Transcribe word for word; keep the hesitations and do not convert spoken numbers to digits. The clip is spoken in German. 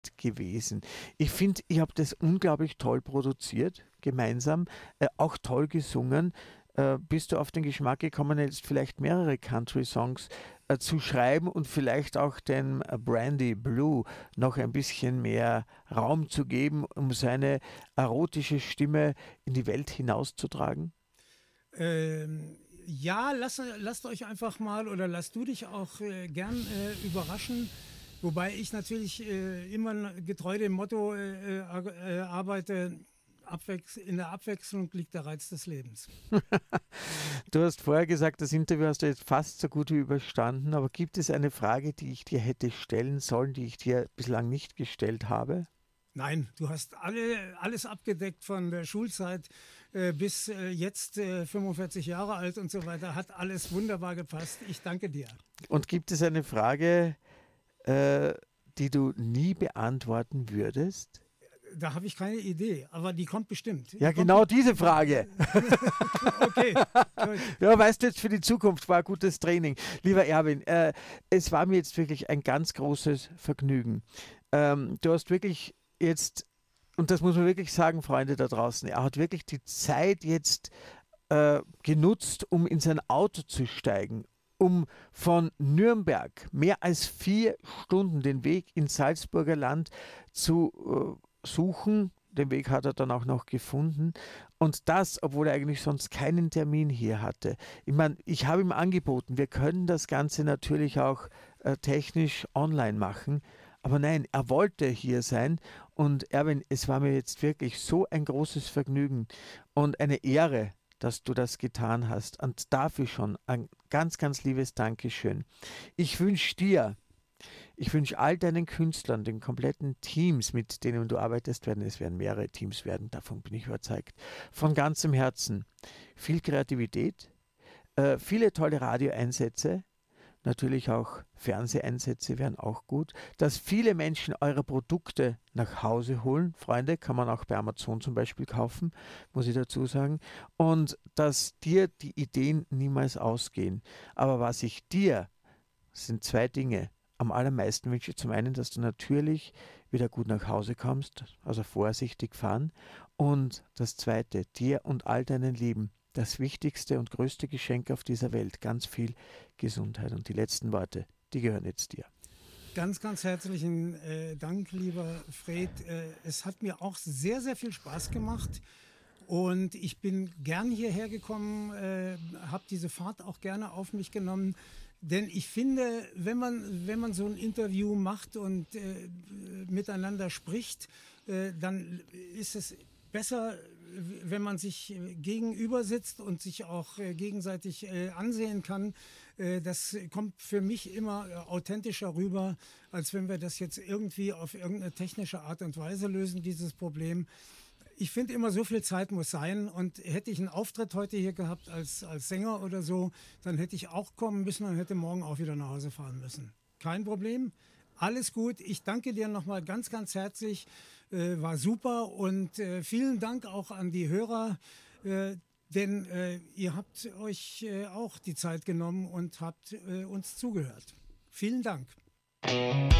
gewesen. Ich finde, ich habe das unglaublich toll produziert, gemeinsam, äh, auch toll gesungen. Äh, bist du auf den Geschmack gekommen, jetzt vielleicht mehrere Country-Songs äh, zu schreiben und vielleicht auch dem äh, Brandy Blue noch ein bisschen mehr Raum zu geben, um seine erotische Stimme in die Welt hinauszutragen? Ähm, ja, lasst, lasst euch einfach mal oder lasst du dich auch äh, gern äh, überraschen. Wobei ich natürlich äh, immer getreu dem Motto äh, äh, äh, arbeite, Abwechs in der Abwechslung liegt der Reiz des Lebens. Du hast vorher gesagt, das Interview hast du jetzt fast so gut wie überstanden, aber gibt es eine Frage, die ich dir hätte stellen sollen, die ich dir bislang nicht gestellt habe? Nein, du hast alle, alles abgedeckt von der Schulzeit äh, bis äh, jetzt äh, fünfundvierzig Jahre alt und so weiter. Hat alles wunderbar gepasst. Ich danke dir. Und gibt es eine Frage, äh, die du nie beantworten würdest? Da habe ich keine Idee, aber die kommt bestimmt. Ja, Die kommt genau be diese Frage. okay, gut. Ja, weißt du, jetzt für die Zukunft war gutes Training. Lieber Erwin, äh, es war mir jetzt wirklich ein ganz großes Vergnügen. Ähm, du hast wirklich jetzt, und das muss man wirklich sagen, Freunde da draußen, er hat wirklich die Zeit jetzt äh, genutzt, um in sein Auto zu steigen, um von Nürnberg mehr als vier Stunden den Weg ins Salzburger Land zu äh, suchen. Den Weg hat er dann auch noch gefunden. Und das, obwohl er eigentlich sonst keinen Termin hier hatte. Ich meine, ich habe ihm angeboten, wir können das Ganze natürlich auch äh, technisch online machen. Aber nein, er wollte hier sein. Und Erwin, es war mir jetzt wirklich so ein großes Vergnügen und eine Ehre, dass du das getan hast. Und dafür schon ein ganz, ganz liebes Dankeschön. Ich wünsche dir, ich wünsche all deinen Künstlern, den kompletten Teams, mit denen du arbeitest, werden es werden mehrere Teams werden, davon bin ich überzeugt, von ganzem Herzen viel Kreativität, äh, viele tolle Radioeinsätze, natürlich auch Fernseheinsätze wären auch gut, dass viele Menschen eure Produkte nach Hause holen. Freunde, kann man auch bei Amazon zum Beispiel kaufen, muss ich dazu sagen. Und dass dir die Ideen niemals ausgehen. Aber was ich dir, das sind zwei Dinge, am allermeisten wünsche ich zum einen, dass du natürlich wieder gut nach Hause kommst, also vorsichtig fahren. Und das zweite, dir und all deinen Lieben das wichtigste und größte Geschenk auf dieser Welt, ganz viel Gesundheit. Und die letzten Worte, die gehören jetzt dir. Ganz, ganz herzlichen äh, Dank, lieber Fred. Äh, es hat mir auch sehr, sehr viel Spaß gemacht. Und ich bin gern hierher gekommen, äh, habe diese Fahrt auch gerne auf mich genommen. Denn ich finde, wenn man, wenn man so ein Interview macht und äh, miteinander spricht, äh, dann ist es besser, wenn man sich gegenüber sitzt und sich auch äh, gegenseitig äh, ansehen kann. Äh, das kommt für mich immer äh, authentischer rüber, als wenn wir das jetzt irgendwie auf irgendeine technische Art und Weise lösen, dieses Problem. Ich finde immer, so viel Zeit muss sein, und hätte ich einen Auftritt heute hier gehabt als, als Sänger oder so, dann hätte ich auch kommen müssen und hätte morgen auch wieder nach Hause fahren müssen. Kein Problem, alles gut. Ich danke dir nochmal ganz, ganz herzlich, äh, war super, und äh, vielen Dank auch an die Hörer, äh, denn äh, ihr habt euch äh, auch die Zeit genommen und habt äh, uns zugehört. Vielen Dank.